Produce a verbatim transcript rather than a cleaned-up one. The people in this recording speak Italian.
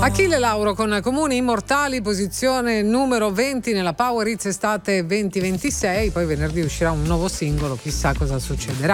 Achille Lauro con Comuni Immortali, posizione numero venti nella Power Hits estate venti ventisei. Poi venerdì uscirà un nuovo singolo, chissà cosa succederà.